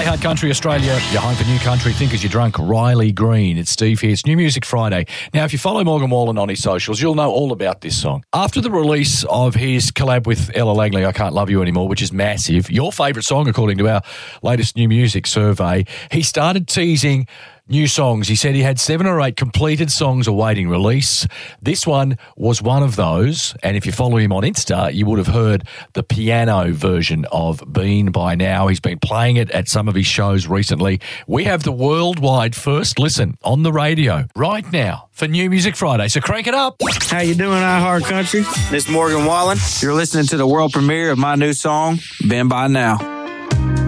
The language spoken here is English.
iHeart Country Australia, your home for new country thinkers, you're drunk, Riley Green. It's Steve here. It's New Music Friday. Now, if you follow Morgan Wallen on his socials, you'll know all about this song. After the release of his collab with Ella Langley, I Can't Love You Anymore, which is massive, your favourite song according to our latest new music survey, he started teasing new songs. He said he had 7 or 8 completed songs awaiting release. This one was one of those, and if you follow him on Insta, you would have heard the piano version of Been by now. He's been playing it at some of his shows recently. We have the worldwide first listen on the radio right now for New Music Friday, so crank it up. How you doing, iHeart Country? This is Morgan Wallen. You're listening to the world premiere of my new song, Been by Now.